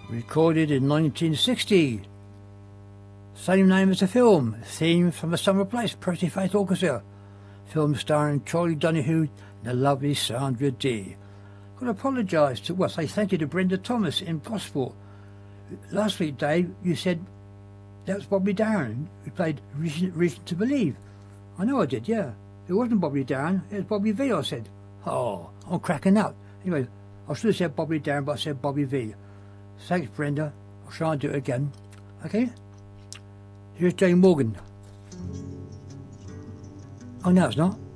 recorded in 1960. Same name as the film, theme from A Summer Place, Pretty Faith Orchestra. Film starring Charlie Donahue and the lovely Sandra Dee. Got to apologise to, say thank you to Brenda Thomas in Gosport. Last week, Dave, you said that was Bobby Darin who played Reason to Believe. I know I did, yeah. It wasn't Bobby Darin, it was Bobby V, I said. Oh, I'm cracking up. Anyway, I should have said Bobby Darin, but I said Bobby V. Thanks, Brenda. I'll try and do it again. Okay? Here's Jane Morgan. Oh, no, it's not.